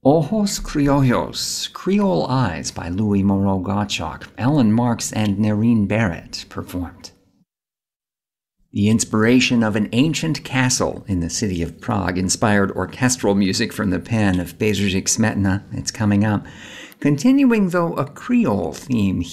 Ojos Criollos, Creole Eyes by Louis Moreau Gottschalk, Alan Marks, and Nerine Barrett performed. The inspiration of an ancient castle in the city of Prague inspired orchestral music from the pen of Bedřich Smetana. It's coming up. Continuing, though, a Creole theme